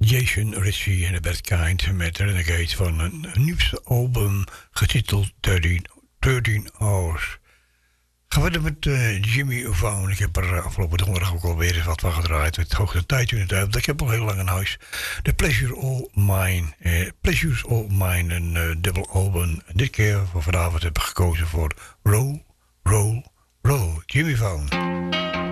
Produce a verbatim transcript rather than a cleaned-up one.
Jason Ritchie en Bert Kind met Renegade van een nieuwste album getiteld dertien, dertien Hours. Gaan we verder met uh, Jimmy Vaughan. Ik heb er afgelopen donderdag ook alweer eens wat van gedraaid. Het hoogte tijd in het uit. Ik heb al heel lang in huis. The Pleasure All Mine. Uh, Pleasure's All Mine, een uh, dubbel album. Dit keer voor vanavond heb ik gekozen voor Roll, Roll, Roll. Jimmy Vaughan.